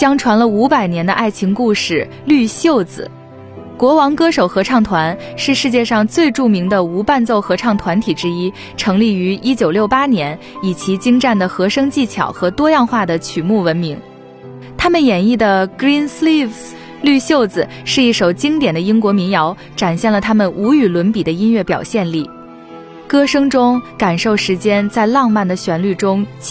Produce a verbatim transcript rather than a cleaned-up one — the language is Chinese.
相传了五百年的爱情故事《绿袖子》。国王歌手合唱团是世界上最著名的无伴奏合唱团体之一，成立于一九六八年，以其精湛的和声技巧和多样化的曲目闻名。他们演绎的 Green Sleeves 绿袖子是一首经典的英国民谣，展现了他们无与伦比的音乐表现力。歌声中感受时间在浪漫的旋律中